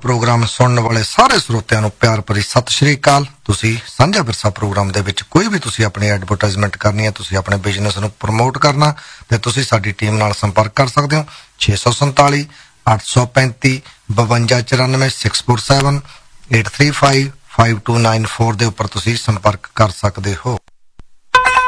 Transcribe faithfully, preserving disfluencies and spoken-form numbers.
Programme ਸੁਣਨ ਵਾਲੇ ਸਾਰੇ ਸਰੋਤਿਆਂ ਨੂੰ ਪਿਆਰ ਭਰੀ ਸਤਿ ਸ਼੍ਰੀ ਅਕਾਲ। ਤੁਸੀਂ ਸਾਂਝਾ ਵਿਰਸਾ ਪ੍ਰੋਗਰਾਮ ਦੇ ਵਿੱਚ ਕੋਈ ਵੀ ਤੁਸੀਂ ਆਪਣੀ ਐਡਵਰਟਾਈਜ਼ਮੈਂਟ ਕਰਨੀ ਹੈ, ਤੁਸੀਂ ਆਪਣੇ ਬਿਜ਼ਨਸ ਨੂੰ ਪ੍ਰਮੋਟ ਕਰਨਾ, ਤੇ ਤੁਸੀਂ ਸਾਡੀ ਟੀਮ ਨਾਲ ਸੰਪਰਕ ਕਰ ਸਕਦੇ ਹੋ। ਛੇ ਸੌ ਸੰਤਾਲੀ ਅੱਠ ਸੌ ਪੈਂਤੀ ਬਵੰਜਾ ਚੁਰਾਨਵੇਂ six four seven eight three five five to nine four ਦੇ ਉੱਪਰ ਤੁਸੀਂ ਸੰਪਰਕ ਕਰ ਸਕਦੇ ਹੋ।